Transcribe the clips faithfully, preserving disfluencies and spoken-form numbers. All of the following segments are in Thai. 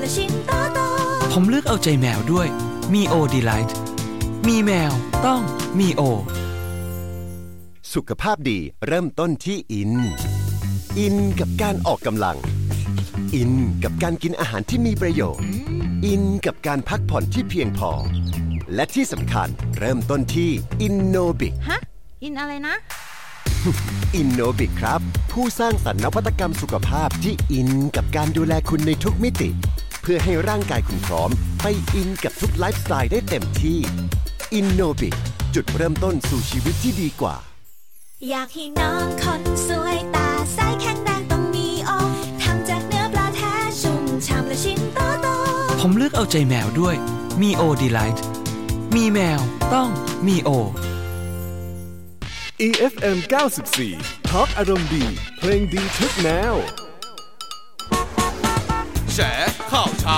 และชิ้นโตโตผมเลือกเอาใจแมวด้วยมีโอดีไลท์มีแมวต้องมีโอสุขภาพดีเริ่มต้นที่อินอินกับการออกกำลังอินกับการกินอาหารที่มีประโยชน์อินกับการพักผ่อนที่เพียงพอและที่สำคัญเริ่มต้นที่อินโนบิกฮะอินอะไรนะอินโนบิกครับผู้สร้างสรรค์นวัตกรรมสุขภาพที่อินกับการดูแลคุณในทุกมิติเพื่อให้ร่างกายคุณพร้อมไปอินกับทุกไลฟ์สไตล์ได้เต็มที่อินโนบิกจุดเริ่มต้นสู่ชีวิตที่ดีกว่าอยากให้น้องคนสวยตาใสแข็งแรงต้องมีโอทำจากเนื้อปลาแท้ชุ่มฉ่ำและชิ้นโตโตผมเลือกเอาใจแมวด้วยมีโอดีไลท์มีแมวต้องมีโออี เอฟ เอ็ม เก้าสิบสี่ Talk อารมณ์ดีเพลงดีทุกแนวแฉข่าวเช้า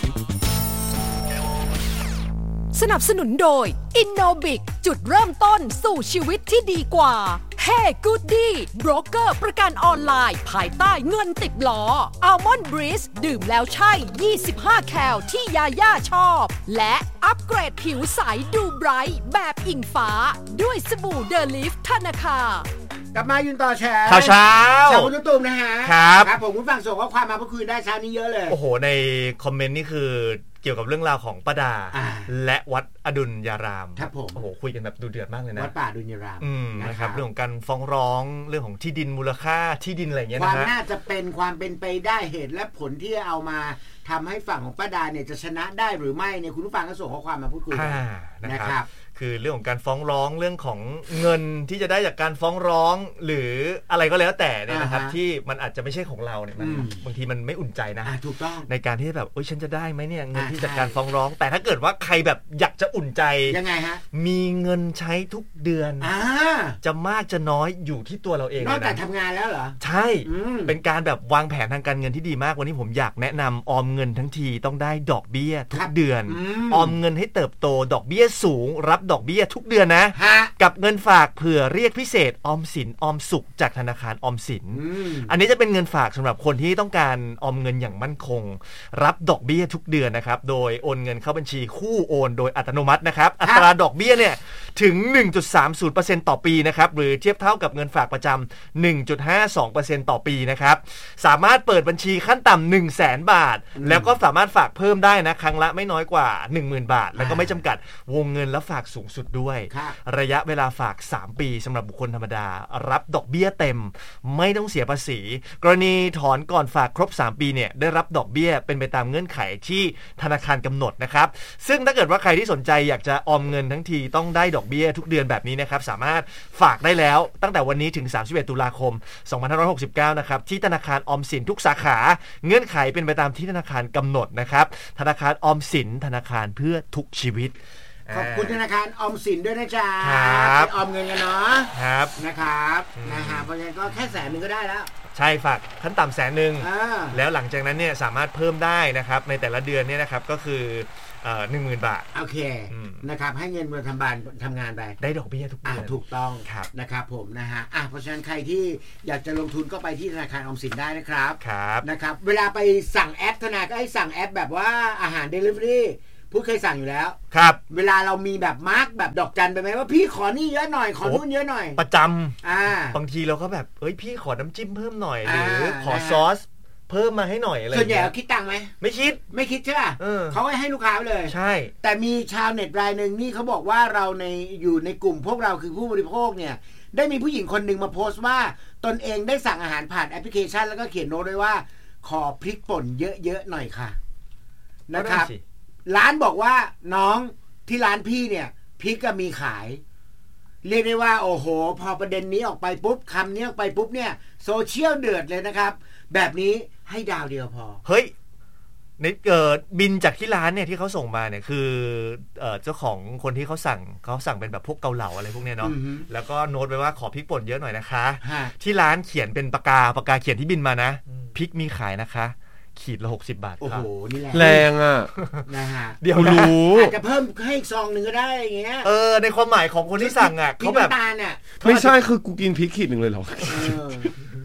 สนับสนุนโดย Innobic จุดเริ่มต้นสู่ชีวิตที่ดีกว่า Hey Goody โบรกเกอร์ประกันออนไลน์ภายใต้เงินติดล้อ Almond Breeze ดื่มแล้วใช่ยี่สิบห้าแคลที่ยาย่าชอบและอัปเกรดผิวใสดูไบรท์แบบอิงฟ้าด้วยสบู่เดลิฟธนาคารกลับมายืนต่อแชร์ข่าวเช้าเช้าคุณตุ้มนะฮะครับครับผมคุณฟังส่งข้อความมาพูดคุยได้เช้านี้เยอะเลยโอ้โหในคอมเมนต์นี่คือเกี่ยวกับเรื่องราวของป้าดาและวัดอดุลยารามครับผมโอ้โหคุยกันแบบดูเดือดมากเลยนะวัดป่าอดุลยารามนะครับเรื่องของการฟ้องร้องเรื่องของที่ดินมูลค่าที่ดินอะไรอย่างเงี้ยนะความน่าจะเป็นความเป็นไปได้เหตุและผลที่เอามาทำให้ฝั่งของป้าดาเนี่ยจะชนะได้หรือไม่เนี่ยคุณผู้ฟังก็ส่งข้อความมาพูดคุยกันนะครับคือเรื่องของการฟ้องร้องเรื่องของเงินที่จะได้จากการฟ้องร้องหรืออะไรก็แล้วแต่เนี่ยนะครับที่มันอาจจะไม่ใช่ของเราเนี่ยมันบางทีมันไม่อุ่นใจนะถูกต้องในการที่แบบโอ๊ยฉันจะได้ไหมเนี่ยเงินที่จากการฟ้องร้องแต่ถ้าเกิดว่าใครแบบอยากจะอุ่นใจยังไงฮะมีเงินใช้ทุกเดือนจะมากจะน้อยอยู่ที่ตัวเราเองนอกจากทำงานแล้วเหรอใช่เป็นการแบบวางแผนทางการเงินที่ดีมากวันนี้ผมอยากแนะนำออมเงินทั้งทีต้องได้ดอกเบี้ยทุกเดือนออมเงินให้เติบโตดอกเบี้ยสูงรับดอกเบี้ยทุกเดือนนะกับเงินฝากเผื่อเรียกพิเศษออมสินออมสุขจากธนาคารออมสินอันนี้จะเป็นเงินฝากสำหรับคนที่ต้องการออมเงินอย่างมั่นคงรับดอกเบี้ยทุกเดือนนะครับโดยโอนเงินเข้าบัญชีคู่โอนโดยอัตโนมัตินะครับอัตราดอกเบี้ยเนี่ยถึง หนึ่งจุดสามศูนย์ เปอร์เซ็นต์ ต่อปีนะครับหรือเทียบเท่ากับเงินฝากประจำ หนึ่งจุดห้าสอง เปอร์เซ็นต์ ต่อปีนะครับสามารถเปิดบัญชีขั้นต่ำ หนึ่งแสน บาทแล้วก็สามารถฝากเพิ่มได้นะครั้งละไม่น้อยกว่า หนึ่งหมื่น บาทแล้วก็ไม่จำกัดวงเงินและฝากสูงสุดด้วยระยะเวลาฝากสามปีสำหรับบุคคลธรรมดารับดอกเบี้ยเต็มไม่ต้องเสียภาษีกรณีถอนก่อนฝากครบสามปีเนี่ยได้รับดอกเบี้ยเป็นไปตามเงื่อนไขที่ธนาคารกำหนดนะครับซึ่งถ้าเกิดว่าใครที่สนใจอยากจะออมเงินทั้งทีต้องได้ดอกเบี้ยทุกเดือนแบบนี้นะครับสามารถฝากได้แล้วตั้งแต่วันนี้ถึงสามสิบเอ็ดตุลาคมสองพันห้าร้อยหกสิบเก้านะครับที่ธนาคารออมสินทุกสาขาเงื่อนไขเป็นไปตามที่ธนาคารกำหนดนะครับธนาคารออมสินธนาคารเพื่อทุกชีวิตขอบคุณธนาคารออมสินด้วยนะจ๊ะไปออมเงินกันเนาะครับนะครับนะฮะเพราะฉะนั้นก็แค่แสนนึงก็ได้แล้วใช่ฝากขั้นต่ำแสนนึงแล้วหลังจากนั้นเนี่ยสามารถเพิ่มได้นะครับในแต่ละเดือนเนี่ยนะครับก็คือหนึ่งหมื่นบาทโอเคนะครับให้เงินมาทำบานทำงานไปได้ดอกเบี้ยทุกเดือนถูกต้องนะครับผมนะฮะอ่ะเพราะฉะนั้นใครที่อยากจะลงทุนก็ไปที่ธนาคารออมสินได้นะครับครับนะครับเวลาไปสั่งแอปธนาคารก็ให้สั่งแอปแบบว่าอาหาร Deliveryพูดเคยสั่งอยู่แล้วครับเวลาเรามีแบบมาร์กแบบดอกจันไปไหมว่าพี่ขอนี่เยอะหน่อยขอนู่นเยอะหน่อยประจำอ่าบางทีเราก็แบบเอ้ยพี่ขอน้ำจิ้มเพิ่มหน่อยหรือขอซอสเพิ่มมาให้หน่อยอะไรส่วนใหญ่คิดตังค์ไหมไม่คิดไม่คิดใช่ป่ะเขาให้ให้ลูกค้าเลยใช่แต่มีชาวเน็ตรายหนึ่งนี่เขาบอกว่าเราในอยู่ในกลุ่มพวกเราคือผู้บริโภคเนี่ยได้มีผู้หญิงคนหนึ่งมาโพสต์ว่าตนเองได้สั่งอาหารผ่านแอปพลิเคชันแล้วก็เขียนโน้ตด้วยว่าขอพริกป่นเยอะๆหน่อยค่ะนะครับร้านบอกว่าน้องที่ร้านพี่เนี่ยพริกก็มีขายเรียกได้ว่าโอ้โหพอประเด็นนี้ออกไปปุ๊บคำนี้ออกไปปุ๊บเนี่ยโซเชียลเดือดเลยนะครับแบบนี้ให้ดาวเดียวพอเฮ้ยในเกิดบินจากที่ร้านเนี่ยที่เขาส่งมาเนี่ยคือเอ่อเจ้าของคนที่เขาสั่งเขาสั่งเป็นแบบพวกเกาเหลาอะไรพวกเนี้ยเนาะแล้วก็โน้ตไว้ว่าขอพริกป่นเยอะหน่อยนะคะที่ร้านเขียนเป็นปากกาปากกาเขียนที่บินมานะพริกมีขายนะคะขีดละหกสิบบาทโอ้โหนี่แหละแรงอ่ะนะฮะเดี๋ยวรู้อาจจะเพิ่มให้อีกซองนึงก็ได้อย่างเงี้ยเออในความหมายของคนที่สั่งอ่ะเขาแบบตาลเนี่ยไม่ใช่คือกูกินพริกขีดนึงเลยเหรอน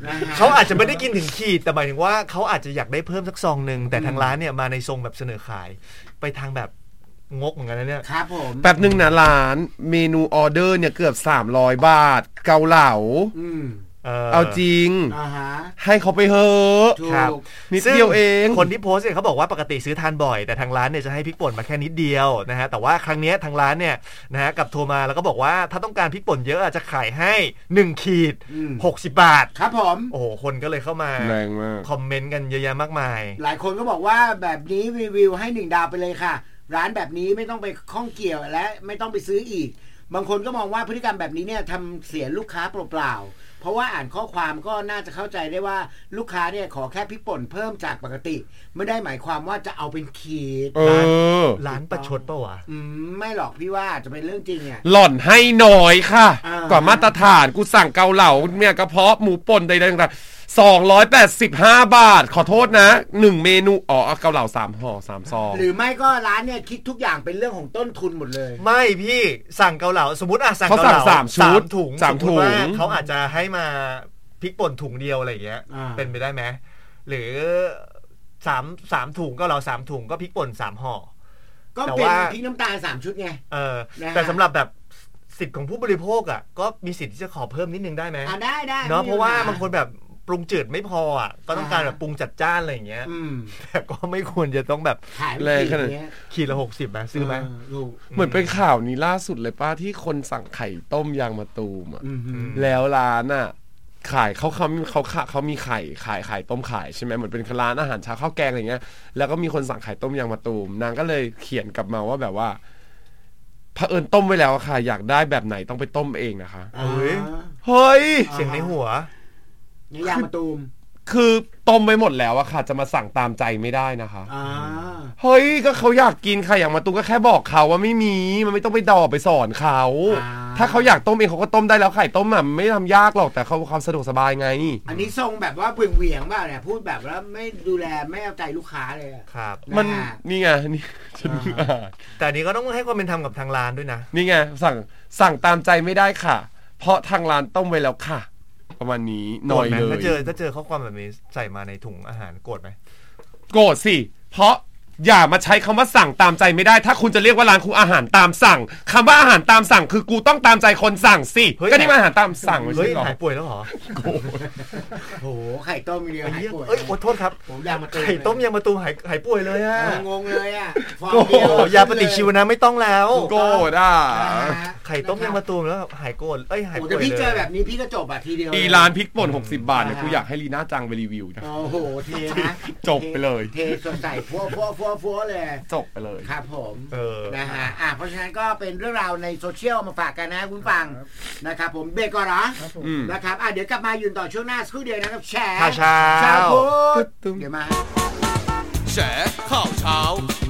เขาอาจจะไม่ได้กินถึงขีดแต่หมายถึงว่าเขาอาจจะอยากได้เพิ่มสักซองนึงแต่ทางร้านเนี่ยมาในทรงแบบเสนอขายไปทางแบบงกเหมือนกันนะเนี่ยครับผมแป๊บนึงนะร้านเมนูออเดอร์เนี่ยเกือบสามร้อยบาทเกาเหลาเอาจริงให้เขาไปเฮอะครับนิดเดียวเองคนที่โพสต์เนี่ยเขาบอกว่าปกติซื้อทานบ่อยแต่ทางร้านเนี่ยจะให้พริกป่นมาแค่นิดเดียวนะฮะแต่ว่าครั้งนี้ทางร้านเนี่ยนะฮะกับโทรมาแล้วก็บอกว่าถ้าต้องการพริกป่นเยอะจะขายให้หนึ่งขีดหกสิบบาทครับผมโอ้โหคนก็เลยเข้ามาแรงมากคอมเมนต์กันเยอะแยะมากมายหลายคนก็บอกว่าแบบนี้รีวิวให้หนึ่งดาวไปเลยค่ะร้านแบบนี้ไม่ต้องไปข้องเกี่ยวและไม่ต้องไปซื้ออีกบางคนก็มองว่าพฤติกรรมแบบนี้เนี่ยทำเสียลูกค้าเปล่าๆเพราะว่าอ่านข้อความก็น่าจะเข้าใจได้ว่าลูกค้าเนี่ยขอแค่พริกป่นเพิ่มจากปกติไม่ได้หมายความว่าจะเอาเป็นขีดเออร้านประชดปะวะอืมไม่หรอกพี่ว่าจะเป็นเรื่องจริงเนี่ยหล่อนให้น้อยค่ะกว่ามาตรฐานกูสั่งเกาเหลาเนี่ยกระเพาะหมูป่นใดๆต่างๆสองร้อยแปดสิบห้าบาทขอโทษนะหนึ่งเมนูอ๋อเกาเหลาสามห่อสามซองหรือไม่ก็ร้านเนี่ยคิดทุกอย่างเป็นเรื่องของต้นทุนหมดเลยไม่พี่สั่งเกาเหลาสมมติอ่ะสั่งเกาเหลาสามชุดถุงสามถุงเขาอาจจะให้มาพริกป่นถุงเดียวอะไรอย่างเงี้ยเป็นไปได้ไหมหรือสามสามถุงก็เราสามถุงก็พริกป่นสามห่อก็เป็นพริกน้ำตาลสามชุดไงเออแต่สำหรับแบบสิทธิ์ของผู้บริโภคอ่ะก็มีสิทธิ์ที่จะขอเพิ่มนิดนึงได้ไหมได้ได้เนาะเพราะว่าบางคนแบบปรุงจืดไม่พออ่ะก็ต้องการแบบปรุงจัดจ้านอะไรอย่างเงี้ยแต่ก็ไม่ควรจะต้องแบบแรงขนาดขีดละหกสิบไหมซื้อไหมเหมือนเป็นข่าวนี้ล่าสุดเลยป้าที่คนสั่งไข่ต้มยางมะตูมอ่ะแล้วร้านอ่ะขายเขาเขาเขาเขามีไข่ขายขายต้มขายใช่ไหมเหมือนเป็นร้านอาหารเช้าข้าวแกงอะไรเงี้ยแล้วก็มีคนสั่งไข่ต้มยางมะตูมนางก็เลยเขียนกลับมาว่าแบบว่าเผอิญต้มไว้แล้วค่ะอยากได้แบบไหนต้องไปต้มเองนะคะเฮ้ยเฮ้ยเสียงในหัวนี่ยางมะตูมคือต้มไปหมดแล้วอะค่ะจะมาสั่งตามใจไม่ได้นะคะเฮ้ยก็เขาอยากกินค่ะอย่างมาตุ้งก็แค่บอกเขาว่าไม่มีมันไม่ต้องไปดอไปสอนเขาถ้าเขาอยากต้มเองเขาก็ต้มได้แล้วไข่ต้มอ่ะไม่ทำยากหรอกแต่เขาความสะดวกสบายไงอันนี้ทรงแบบว่าเวียงๆบ้างเนี่ยพูดแบบแล้วไม่ดูแลไม่เอาใจลูกค้าเลยครับมันนี่ไงนี่ฉันแต่นี้ก็ต้องให้ความเป็นธรรมกับทางร้านด้วยนะนี่ไงสั่งสั่งตามใจไม่ได้ค่ะเพราะทางร้านต้มไว้แล้วค่ะประมาณนี้หน่อยเลยถ้าเจอถ้าเจอข้อความแบบนี้ใส่มาในถุงอาหารโกรธไหมโกรธสิเพราะอย่ามาใช้คำว่าสั่งตามใจไม่ได้ถ้าคุณจะเรียกว่าร้านคุณอาหารตามสั่งคำว่าอาหารตามสั่งคือกูต้องตามใจคนสั่งสิก็นี่มาอาหารตามสั่งไม่ใช่หรอหายป่วยแล้วเหรอโอ้โหไข่ต้มเดียวหายป่วยเอ้ยขอโทษครับผมยามาตูมไข่ต้มยามาตูมหายหายป่วยเลยอ่ะงงเลยอ่ะโอ้โหยาปฏิชีวนะไม่ต้องแล้วโกรธอ่ะไข่ต้มยามาตูมแล้วหายโกรธเอ้ยหายป่วยเลยแต่พี่เจอแบบนี้พี่ก็จบแบบทีเดียวอีร้านพริกป่นหกสิบบาทเนี่ยกูอยากให้ลีน่าจังไปรีวิวนะโอ้โหเทนะจบไปเลยเทสดใสฟัวฟัวฟัวฟัวเลยจบไปเลยครับผมนะฮะอ่ะเพราะฉะนั้นก็เป็นเรื่องราวในโซเชียลมาฝากกันนะคุณฟังนะครับผมเบรกก่อนนะนะครับอ่ะเดี๋ยวกลับมายืนต่อช่วงหน้าสักครู่เดียวนะครับแชร์เช้าพูดเดี๋ยวมาแชร์ข่าวเช้า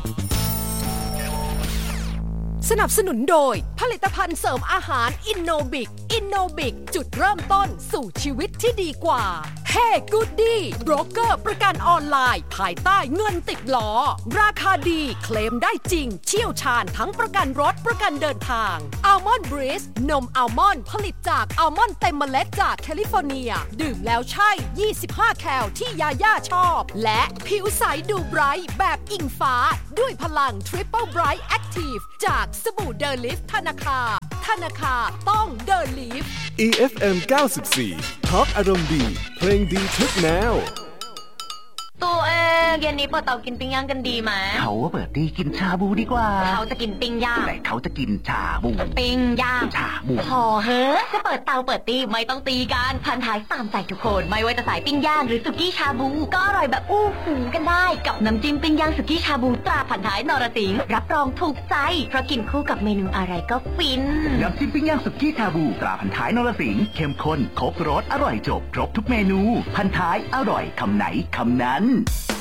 สนับสนุนโดยผลิตภัณฑ์เสริมอาหารอินโนบิกอินโนบิกจุดเริ่มต้นสู่ชีวิตที่ดีกว่าเฮ้กูดดี้โบรกเกอร์ประกันออนไลน์ภายใต้เงินติดล้อราคาดีเคลมได้จริงเชี่ยวชาญทั้งประกันรถประกันเดินทางอัลมอนด์บริสนมอัลมอนด์ผลิตจากอัลมอนด์เต็มเมล็ดจากแคลิฟอร์เนียดื่มแล้วใช่ยี่สิบห้าแคลที่ยาย่าชอบและผิวใสดูไบรท์แบบอิงฟ้าด้วยพลัง Triple Bright Active จากสบู่เดอลิฟธนาคาธนาคาต้องเดอลิฟอี เอฟ เอ็ม เก้าสิบสี่ท็อปอารมณ์ดีเพลงดีทุกแนวตัวเองเย็นนี้เปิดเตากินปิ้งย่างกันดีไหมเขาว่าเปิดตีกินชาบูดีกว่าเขาจะกินปิ้งย่างแต่เขาจะกินชาบูปิ้งย่างชาบูพอเฮ้อจะเปิดเตาเปิดตีไม่ต้องตีกันพันท้ายตามใจทุกคนไม่ว่าจะสายปิ้งย่างหรือสุกี้ชาบูก็อร่อยแบบอู้หูกันได้กับน้ำจิ้มปิ้งย่างสุกี้ชาบูตราพันท้ายนรสิงห์รับรองถูกใจเพราะกินคู่กับเมนูอะไรก็ฟินน้ำจิ้มปิ้งย่างสุกี้ชาบูตราพันท้ายนรสิงห์เข้มข้นครบรสอร่อยจบครบทุกเมนูพันท้ายอร่อยคำไหนคำนั้น